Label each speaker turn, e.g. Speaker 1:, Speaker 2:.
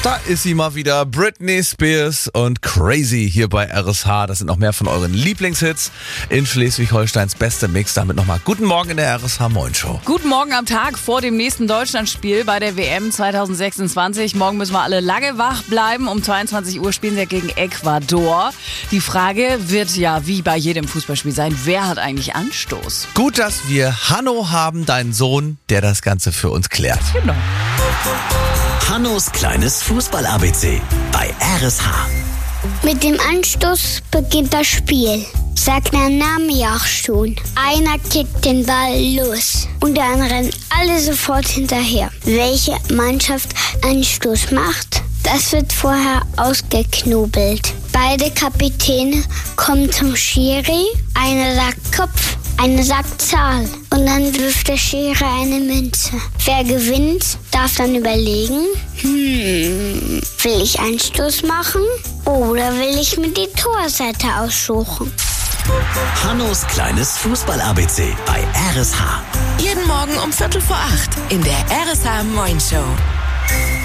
Speaker 1: Da ist sie mal wieder, Britney Spears und Crazy hier bei RSH. Das sind noch mehr von euren Lieblingshits in Schleswig-Holsteins beste Mix. Damit nochmal guten Morgen in der RSH Moin Show.
Speaker 2: Guten Morgen am Tag vor dem nächsten Deutschlandspiel bei der WM 2026. Morgen müssen wir alle lange wach bleiben. Um 22 Uhr spielen wir gegen Ecuador. Die Frage wird ja wie bei jedem Fußballspiel sein, wer hat eigentlich Anstoß?
Speaker 1: Gut, dass wir Hanno haben, deinen Sohn, der das Ganze für uns klärt.
Speaker 2: Genau.
Speaker 3: Hannos kleines Fußball-ABC bei RSH.
Speaker 4: Mit dem Anstoß beginnt das Spiel. Sagt der Name ja auch schon. Einer kickt den Ball los und dann rennen alle sofort hinterher. Welche Mannschaft Anstoß macht, das wird vorher ausgeknobelt. Beide Kapitäne kommen zum Schiri. Einer sagt Kopf, einer sagt Zahl. Und dann wirft der Schiri eine Münze. Wer gewinnt, darf dann überlegen, will ich Anstoß machen oder will ich mir die Torseite aussuchen?
Speaker 3: Hannos kleines Fußball-ABC bei RSH.
Speaker 5: Jeden Morgen um 7:45 in der RSH Moin Show.